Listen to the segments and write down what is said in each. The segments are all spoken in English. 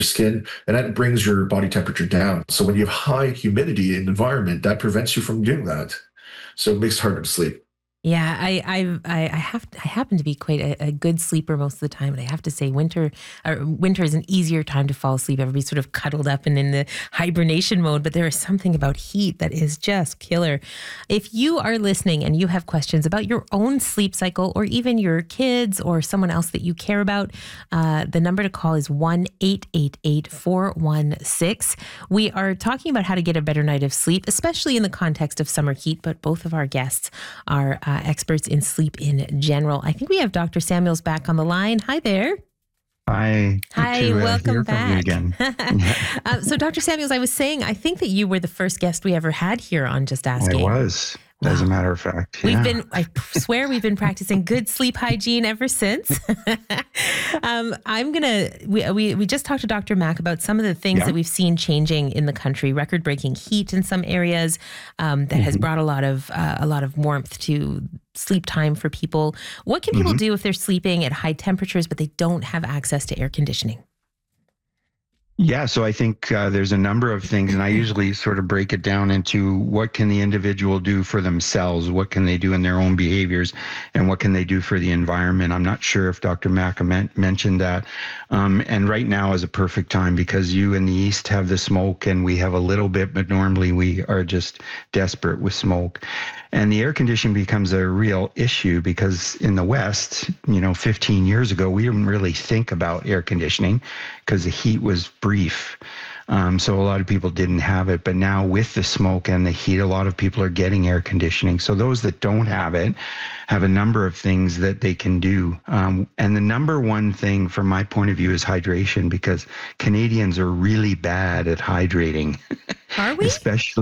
skin, and that brings your body temperature down. So when you have high humidity in the environment, that prevents you from doing that. So it makes it harder to sleep. Yeah, I happen to be quite a good sleeper most of the time, but I have to say winter is an easier time to fall asleep. Everybody's sort of cuddled up and in the hibernation mode, but there is something about heat that is just killer. If you are listening and you have questions about your own sleep cycle or even your kids or someone else that you care about, the number to call is 1-888-416. We are talking about how to get a better night of sleep, especially in the context of summer heat, but both of our guests are experts in sleep in general. I think we have Dr. Samuels back on the line. Hi there. Hi. Hi, welcome Hear back. from you again. So Dr. Samuels, I was saying, I think that you were the first guest we ever had here on Just Asking. I was, as a matter of fact. I swear we've been practicing good sleep hygiene ever since. We just talked to Dr. Mack about some of the things that we've seen changing in the country, record-breaking heat in some areas that has brought a lot of warmth to sleep time for people. What can people do if they're sleeping at high temperatures, but they don't have access to air conditioning? Yeah, so I think there's a number of things, and I usually sort of break it down into what can the individual do for themselves, what can they do in their own behaviors, and what can they do for the environment. I'm not sure if Dr. Mack mentioned that. And right now is a perfect time because you in the East have the smoke and we have a little bit, but normally we are just desperate with smoke. And the air conditioning becomes a real issue because in the West, 15 years ago, we didn't really think about air conditioning because the heat was brief. So a lot of people didn't have it. But now with the smoke and the heat, a lot of people are getting air conditioning. So those that don't have it have a number of things that they can do. And the number one thing from my point of view is hydration, because Canadians are really bad at hydrating. Are we?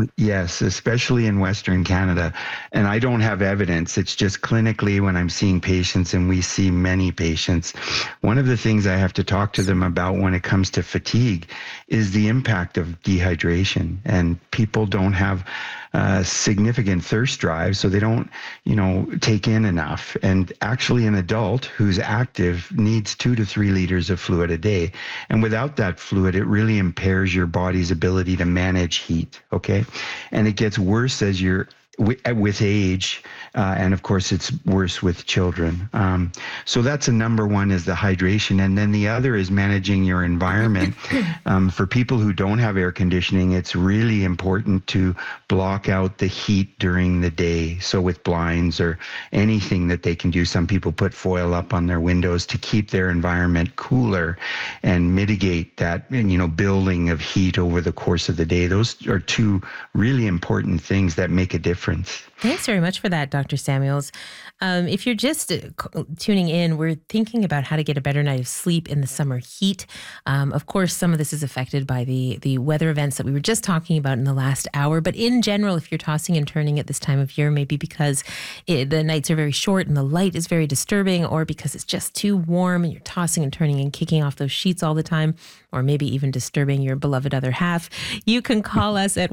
Especially in Western Canada. And I don't have evidence. It's just clinically when I'm seeing patients, and we see many patients, one of the things I have to talk to them about when it comes to fatigue is the impact of dehydration. And people don't have significant thirst drive, so they don't, take in enough. And actually an adult who's active needs 2 to 3 liters of fluid a day. And without that fluid, it really impairs your body's ability to manage heat, okay? And it gets worse as you're with age, and of course it's worse with children. So that's a number one, is the hydration. And then the other is managing your environment. For people who don't have air conditioning, it's really important to block out the heat during the day. So with blinds or anything that they can do, some people put foil up on their windows to keep their environment cooler and mitigate that, building of heat over the course of the day. Those are 2 really important things that make a difference. Thanks very much for that, Dr. Samuels. If you're just tuning in, we're thinking about how to get a better night of sleep in the summer heat. Of course, some of this is affected by the weather events that we were just talking about in the last hour. But in general, if you're tossing and turning at this time of year, maybe because the nights are very short and the light is very disturbing, or because it's just too warm and you're tossing and turning and kicking off those sheets all the time, or maybe even disturbing your beloved other half, you can call us at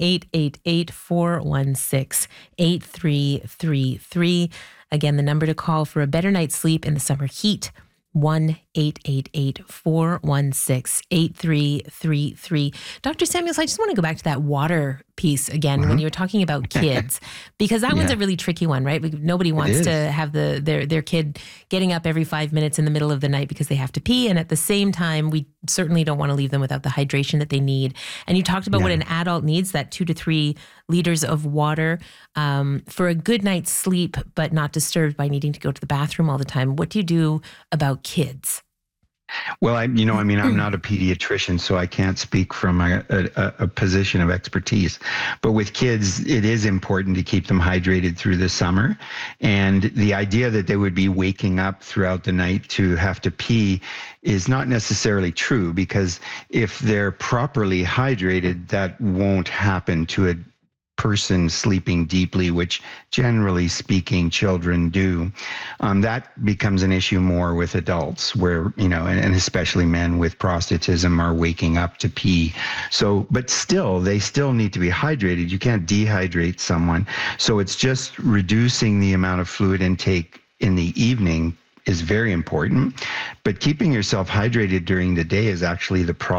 1-888-416-8333. Again, the number to call for a better night's sleep in the summer heat, 1-888-416-8333. Dr. Samuels, I just want to go back to that water piece again when you were talking about kids, because that one's a really tricky one, right? Nobody wants to have their kid getting up every 5 minutes in the middle of the night because they have to pee. And at the same time, we certainly don't want to leave them without the hydration that they need. And you talked about what an adult needs, that 2 to 3 liters of water for a good night's sleep, but not disturbed by needing to go to the bathroom all the time. What do you do about kids? Well, I'm not a pediatrician, so I can't speak from a position of expertise. But with kids, it is important to keep them hydrated through the summer. And the idea that they would be waking up throughout the night to have to pee is not necessarily true, because if they're properly hydrated, that won't happen to a person sleeping deeply, which generally speaking children do. That becomes an issue more with adults where, and especially men with prostatism are waking up to pee. So, but still, they still need to be hydrated. You can't dehydrate someone. So it's just reducing the amount of fluid intake in the evening is very important. But keeping yourself hydrated during the day is actually the problem.